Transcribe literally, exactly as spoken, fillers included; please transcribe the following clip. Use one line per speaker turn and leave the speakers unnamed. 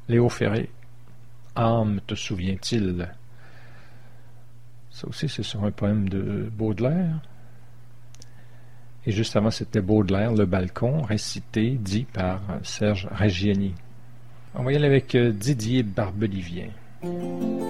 Léo Ferré, âme te souvient-il? Ça aussi, c'est sur un poème de Baudelaire. Et juste avant, c'était Baudelaire, Le Balcon, récité, dit par Serge Reggiani. On va y aller avec Didier Barbelivien.